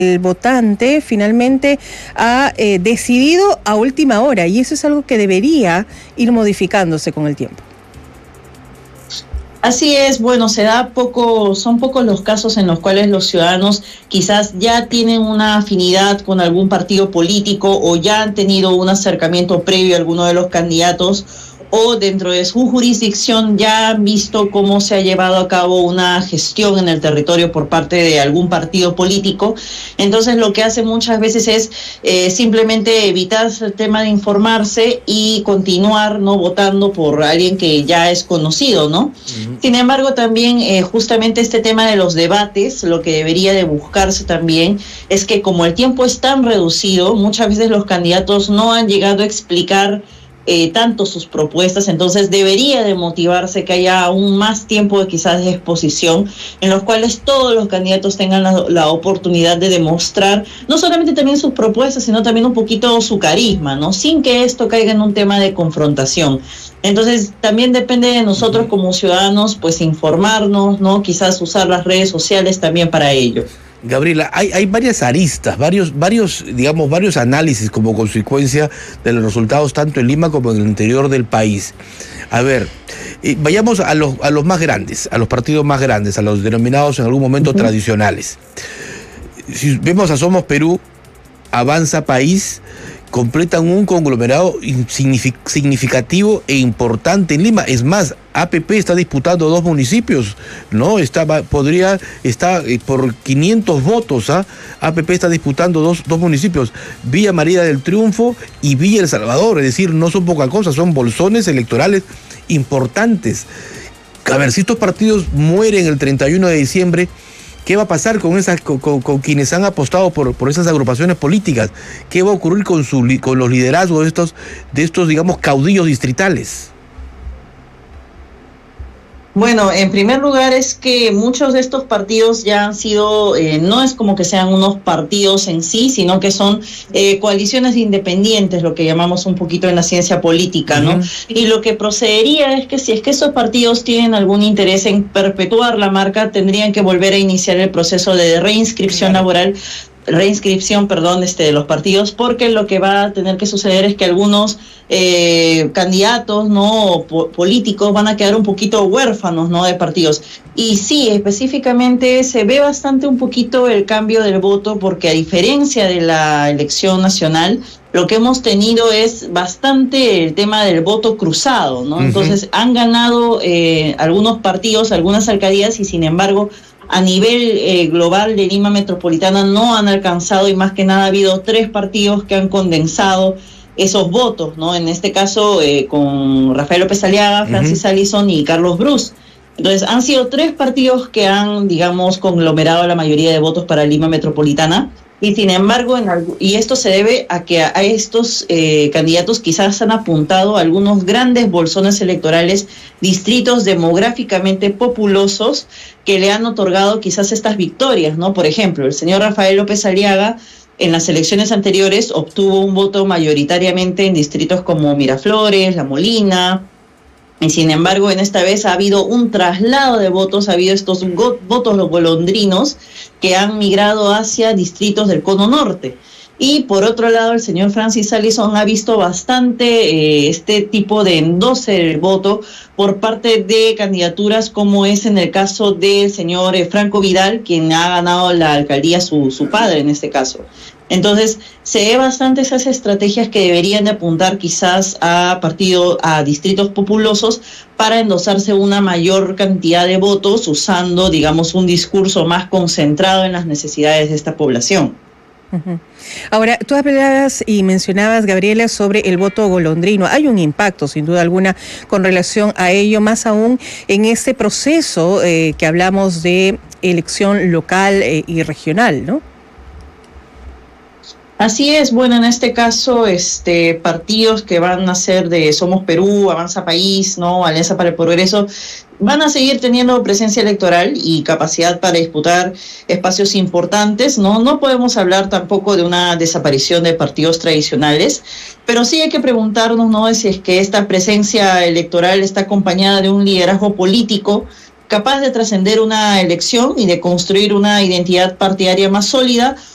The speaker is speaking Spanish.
el votante finalmente ha decidido a última hora, y eso es algo que debería ir modificándose con el tiempo. Así es, bueno, son pocos los casos en los cuales los ciudadanos quizás ya tienen una afinidad con algún partido político o ya han tenido un acercamiento previo a alguno de los candidatos, o dentro de su jurisdicción ya han visto cómo se ha llevado a cabo una gestión en el territorio por parte de algún partido político. Entonces lo que hace muchas veces es simplemente evitar el tema de informarse y continuar no votando por alguien que ya es conocido, ¿no? Uh-huh. Sin embargo, también justamente este tema de los debates, lo que debería de buscarse también es que como el tiempo es tan reducido, muchas veces los candidatos no han llegado a explicar tanto sus propuestas, entonces debería de motivarse que haya aún más tiempo de quizás de exposición en los cuales todos los candidatos tengan la oportunidad de demostrar no solamente también sus propuestas, sino también un poquito su carisma, ¿no? Sin que esto caiga en un tema de confrontación. Entonces también depende de nosotros como ciudadanos pues informarnos, ¿no? Quizás usar las redes sociales también para ello. Gabriela, hay varias aristas, varios análisis como consecuencia de los resultados tanto en Lima como en el interior del país. A ver, vayamos a los más grandes, a los partidos más grandes, a los denominados en algún momento tradicionales. Si vemos a Somos Perú, Avanza País, completan un conglomerado significativo e importante en Lima. Es más, APP está disputando 2 municipios, ¿no? Está por 500 votos, APP está disputando dos municipios, Villa María del Triunfo y Villa El Salvador, es decir, no son poca cosa, son bolsones electorales importantes. A ver, si estos partidos mueren el 31 de diciembre, ¿qué va a pasar con quienes han apostado por esas agrupaciones políticas? ¿Qué va a ocurrir con los liderazgos de estos, digamos, caudillos distritales? Bueno, en primer lugar es que muchos de estos partidos ya han sido, no es como que sean unos partidos en sí, sino que son coaliciones independientes, lo que llamamos un poquito en la ciencia política, ¿no? Uh-huh. Y lo que procedería es que si es que esos partidos tienen algún interés en perpetuar la marca, tendrían que volver a iniciar el proceso de reinscripción laboral, de los partidos, porque lo que va a tener que suceder es que algunos candidatos no políticos van a quedar un poquito huérfanos, ¿no?, de partidos. Y sí, específicamente se ve bastante un poquito el cambio del voto, porque a diferencia de la elección nacional, lo que hemos tenido es bastante el tema del voto cruzado, ¿no? Uh-huh. Entonces han ganado algunos partidos, algunas alcaldías, y sin embargo a nivel global de Lima Metropolitana no han alcanzado, y más que nada ha habido 3 partidos que han condensado esos votos, ¿no? En este caso con Rafael López Aliaga, Francis Allison y Carlos Brus. Entonces han sido 3 partidos que han, digamos, conglomerado la mayoría de votos para Lima Metropolitana. Y sin embargo, y esto se debe a que a estos candidatos quizás han apuntado a algunos grandes bolsones electorales, distritos demográficamente populosos que le han otorgado quizás estas victorias, ¿no? Por ejemplo, el señor Rafael López Aliaga en las elecciones anteriores obtuvo un voto mayoritariamente en distritos como Miraflores, La Molina. Y sin embargo, en esta vez ha habido un traslado de votos, ha habido estos votos los golondrinos que han migrado hacia distritos del Cono Norte. Y por otro lado, el señor Francis Allison ha visto bastante este tipo de endose del voto por parte de candidaturas, como es en el caso del señor Franco Vidal, quien ha ganado la alcaldía, su padre en este caso. Entonces, se ve bastante esas estrategias que deberían de apuntar quizás a distritos populosos para endosarse una mayor cantidad de votos, usando, digamos, un discurso más concentrado en las necesidades de esta población. Uh-huh. Ahora, tú hablabas y mencionabas, Gabriela, sobre el voto golondrino. Hay un impacto, sin duda alguna, con relación a ello, más aún en este proceso que hablamos de elección local y regional, ¿no? Así es, bueno, en este caso, partidos que van a ser de Somos Perú, Avanza País, ¿no?, Alianza para el Progreso, van a seguir teniendo presencia electoral y capacidad para disputar espacios importantes, ¿no? No podemos hablar tampoco de una desaparición de partidos tradicionales, pero sí hay que preguntarnos, ¿no?, si es que esta presencia electoral está acompañada de un liderazgo político capaz de trascender una elección y de construir una identidad partidaria más sólida,